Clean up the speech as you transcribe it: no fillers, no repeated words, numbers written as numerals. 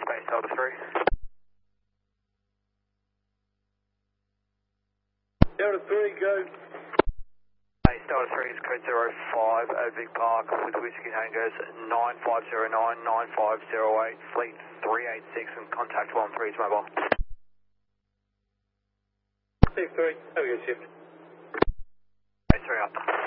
Space Delta 3. Delta 3, go. Space Delta 3 is code 05 at Vic Park with Whiskey Tangos 9509 9508, fleet 386 and contact 13 is mobile. Steve 3, have a good shift. Space 3 up.